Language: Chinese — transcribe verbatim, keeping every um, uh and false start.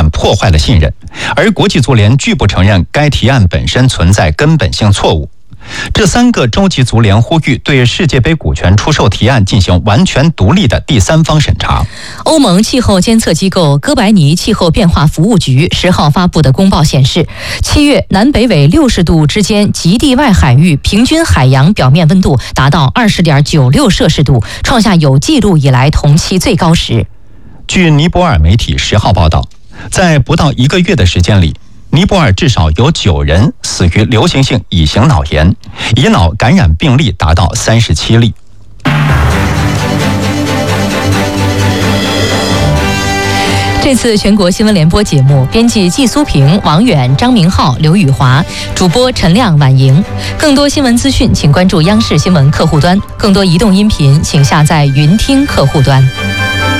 断破坏了信任，而国际足联拒不承认该提案本身存在根本性错误。这三个洲际足联呼吁对世界杯股权出售提案进行完全独立的第三方审查。 欧盟气候监测机构哥白尼气候变化服务局十号发布的公报显示，七月南北纬六十度之间极地外海域平均海洋表面温度达到二十点九六摄氏度，创下有记录以来同期最高时。 据尼泊尔媒体十号报道，在不到一个月的时间里，尼泊尔至少有九人死于流行性乙型脑炎，乙脑感染病例达到三十七例。 这次全国新闻联播节目，编辑季苏平、王远、张明浩、刘宇华，主播陈亮、婉莹。更多新闻资讯，请关注央视新闻客户端；更多移动音频，请下载云听客户端。